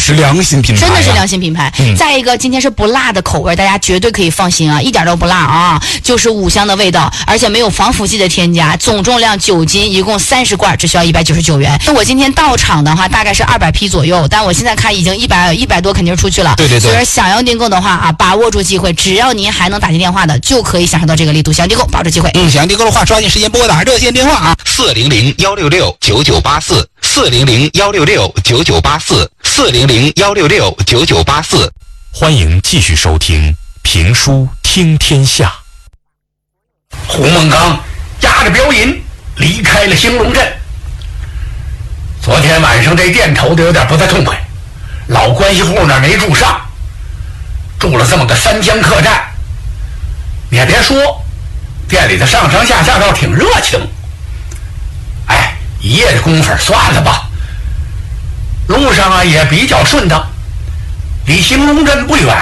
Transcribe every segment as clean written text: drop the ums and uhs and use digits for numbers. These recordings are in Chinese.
是良心品牌， 真的是良心品牌。再一个，今天是不辣的口味，大家绝对可以放心啊，一点都不辣啊，就是五香的味道，而且没有防腐剂的添加，总重量9斤，一共30罐，只需要199元。我今天到场的话大概是200批左右，但我现在看已经100多肯定是出去了。 对对对。 所以想要订购的话啊，把握住机会，只要您还能打进电话的，就可以享受到这个力度。想订购，把握住机会。 想订购的话，抓紧时间拨打热线电话啊 ，400-166-9984，400-166-9984，400-166-9984。欢迎继续收听评书听天下。 胡梦刚押着镖银离开了兴隆镇。昨天晚上这店头的有点不太痛快，老关系户那儿没住上，住了这么个3江客栈。你还别说，店里的上上下下倒挺热情。哎，一夜的功夫算了吧。路上啊也比较顺当，离兴隆镇不远，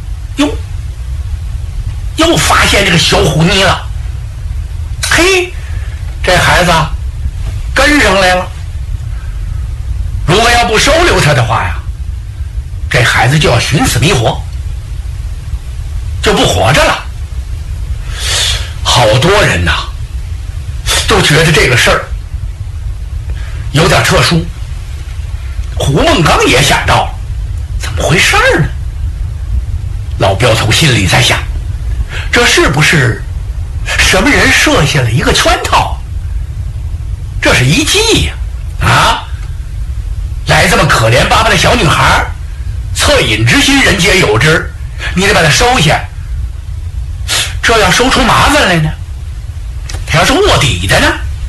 又发现这个小虎妮了。嘿，这孩子跟上来了。如果要不收留他的话呀，这孩子就要寻死觅活，就不活着了。好多人呐都觉得这个事儿有点特殊。胡梦刚也想到怎么回事呢？老镖头心里在想，这是不是什么人设下了一个圈套？这是一计呀！来这么可怜巴巴的小女孩，恻隐之心人皆有之，你得把她收下。这要收出麻烦来呢，他要是卧底的呢，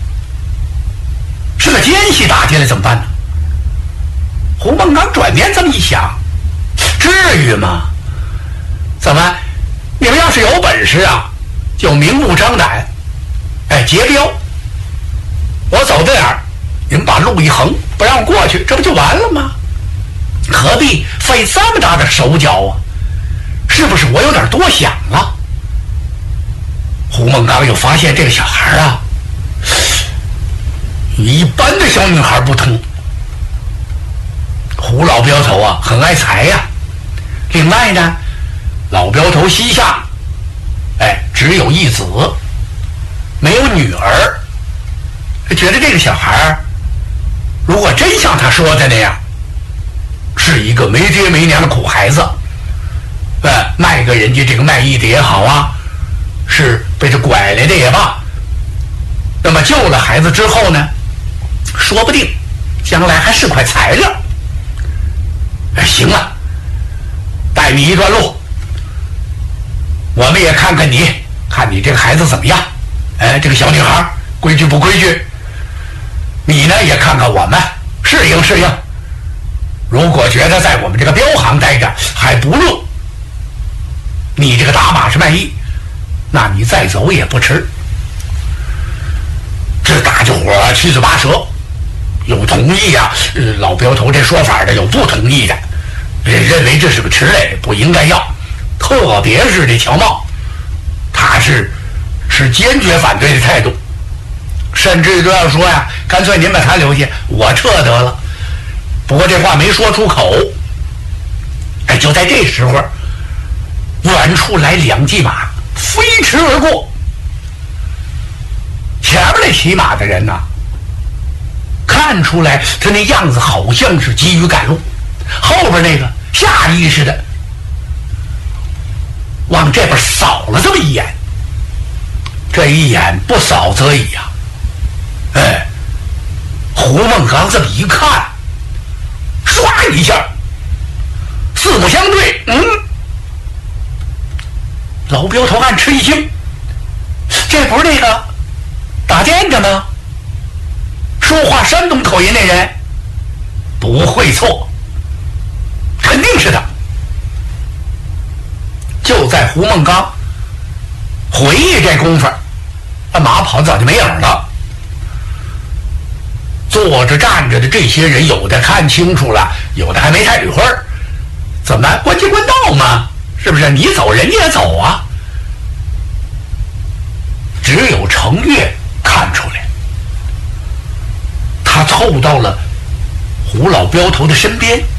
是个奸细打进来怎么办呢？胡梦刚转念这么一想，至于吗？怎么，你们要是有本事啊，就明目张胆，劫镖，我走这儿，你们把路一横，不让我过去，这不就完了吗？何必费这么大的手脚啊？是不是我有点多想了？胡梦刚又发现这个小孩啊，与一般的小女孩不同。胡老镖头啊，很爱财呀。另外呢，老镖头膝下，只有一子，没有女儿。觉得这个小孩如果真像他说的那样，是一个没爹没娘的苦孩子，卖给人家这个卖艺的也好啊，是被这拐来的也罢，那么救了孩子之后呢，说不定将来还是块材料。行了，带你一段路，我们也看看你，看你这个孩子怎么样。这个小女孩规矩不规矩，你呢也看看我们，适应适应。如果觉得在我们这个镖行待着还不入，你这个打把式卖艺，那你再走也不迟。这大家伙七嘴八舌，有同意啊，老镖头这说法的，有不同意的，认为这是个迟类，不应该要。特别是这乔茂，他是坚决反对的态度，甚至都要说呀，干脆您把他留下，我撤得了。不过这话没说出口。就在这时候，远处来2骑马飞驰而过。前面那骑马的人呐，看出来他那样子好像是急于赶路，后边那个下意识的往这边扫了这么一眼。这一眼不扫则已呀。胡梦刚这么一看，唰一下，四目相对。老镖头暗吃一惊，这不是那个打店的吗？说话山东口音那人，不会错，肯定是他。就在胡梦刚回忆这功夫，马跑早就没影了。坐着站着的这些人，有的看清楚了，有的还没太理会儿。怎么关街关道嘛？是不是？你走人家也走啊。只有程月看出来，他凑到了胡老镖头的身边，